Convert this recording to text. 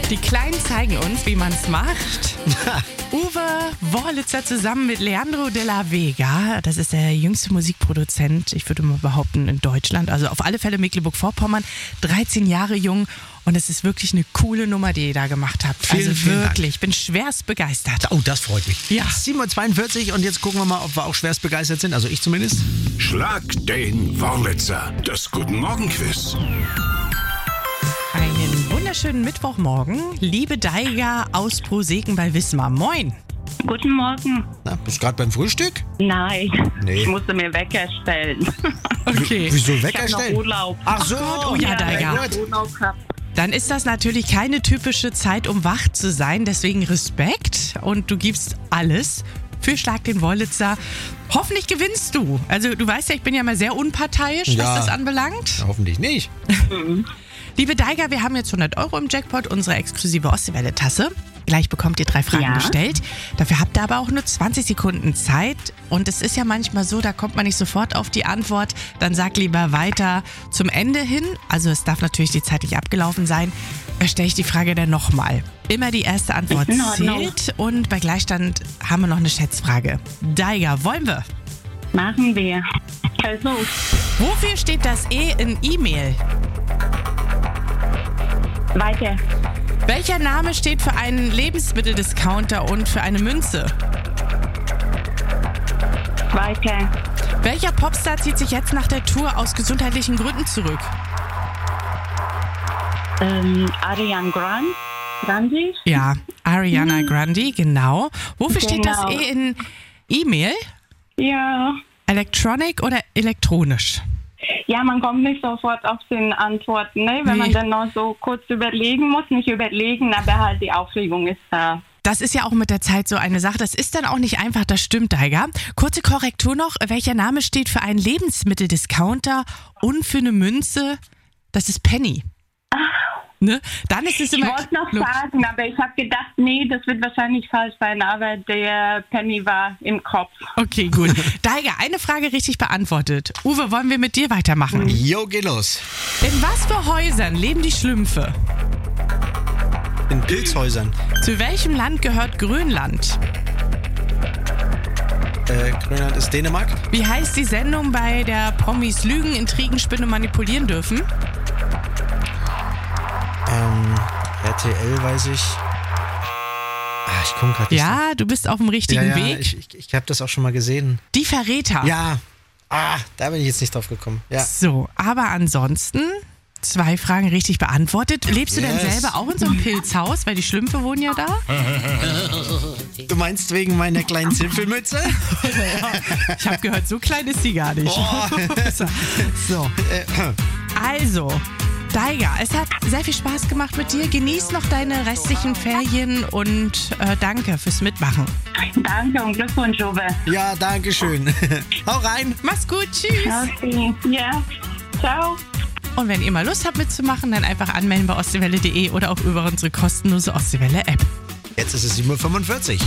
Die Kleinen zeigen uns, wie man es macht. Uwe Wurlitzer zusammen mit Leandro de la Vega. Das ist der jüngste Musikproduzent, ich würde mal behaupten, in Deutschland. Also auf alle Fälle Mecklenburg-Vorpommern. 13 Jahre jung. Und es ist wirklich eine coole Nummer, die ihr da gemacht habt. Vielen wirklich, Dank. ich bin schwerst begeistert. Oh, das freut mich. Ja. 7:42 Uhr und jetzt gucken wir mal, ob wir auch schwerst begeistert sind. Also ich zumindest. Schlag den Wurlitzer. Das Guten Morgen Quiz. Einen wunderschönen Mittwochmorgen. Liebe Daiga aus Proseken bei Wismar. Moin. Guten Morgen. Na, bist du gerade beim Frühstück? Nein, Nee. ich musste mir Wecker stellen. Okay. Wieso Ich habe weckerstellen? noch Urlaub. Ach so. Oh ja, Daiga. Gut. Urlaub gehabt. Dann ist das natürlich keine typische Zeit, um wach zu sein. Deswegen Respekt und du gibst alles für Schlag den Wurlitzer. Hoffentlich gewinnst du. Also du weißt ja, ich bin ja mal sehr unparteiisch, Ja. was das anbelangt. Ja, hoffentlich nicht. Liebe Daiga, wir haben jetzt 100 € im Jackpot, unsere exklusive Ostseewelle-Tasse. Gleich bekommt ihr 3 Fragen Ja. gestellt. Dafür habt ihr aber auch nur 20 Sekunden Zeit. Und es ist ja manchmal so, da kommt man nicht sofort auf die Antwort. Dann sag lieber weiter zum Ende hin. Also es darf natürlich die Zeit nicht abgelaufen sein. Stelle ich die Frage dann nochmal. Immer die erste Antwort In Ordnung. zählt. Und bei Gleichstand haben wir noch eine Schätzfrage. Daiga, wollen wir? Machen wir. Also, Wofür steht das E in E-Mail? weiter. Welcher Name steht für einen Lebensmitteldiscounter und für eine Münze? Weiter. Welcher Popstar zieht sich jetzt nach der Tour aus gesundheitlichen Gründen zurück? Ariana Grande. Ja, Ariana Grande, genau. Wofür steht das Genau. E in E-Mail? Ja. Electronic oder elektronisch? Ja, man kommt nicht sofort auf den Antworten, ne? Wenn Nee. man dann noch so kurz überlegen muss. Nicht überlegen, aber halt die Aufregung ist da. Das ist ja auch mit der Zeit so eine Sache. Das ist dann auch nicht einfach, das stimmt, Daiga. Kurze Korrektur noch. Welcher Name steht für einen Lebensmitteldiscounter und für eine Münze? Das ist Penny. Ne? Dann ist es Ich immer... wollte noch sagen, aber ich habe gedacht, nee, das wird wahrscheinlich falsch sein, aber der Penny war im Kopf. Okay, gut. Daiga, eine Frage richtig beantwortet. Uwe, wollen wir mit dir weitermachen? Jo, geh los. In was für Häusern leben die Schlümpfe? In Pilzhäusern. Zu welchem Land gehört Grönland? Grönland ist Dänemark. Wie heißt die Sendung, bei der Promis lügen, Intrigen, spinnen und manipulieren dürfen? RTL weiß ich. Ich komme gerade nicht. Ja, du bist auf dem richtigen ja, Weg. Ich habe das auch schon mal gesehen. Die Verräter. Ja. Da bin ich jetzt nicht drauf gekommen. Ja. So, aber ansonsten 2 Fragen richtig beantwortet. Lebst du denn Yes. selber auch in so einem Pilzhaus? Weil die Schlümpfe wohnen ja da. Du meinst wegen meiner kleinen Zipfelmütze? Ich habe gehört, so klein ist sie gar nicht. So. Also, Daiga, es hat sehr viel Spaß gemacht mit dir. Genieß noch deine restlichen Ferien und danke fürs Mitmachen. Danke und Glückwunsch, Uwe. Ja, danke schön. Hau rein. Mach's gut, tschüss. Okay. Ja, ciao. Und wenn ihr mal Lust habt mitzumachen, dann einfach anmelden bei ostseewelle.de oder auch über unsere kostenlose Ostseewelle-App. Jetzt ist es 7:45 Uhr.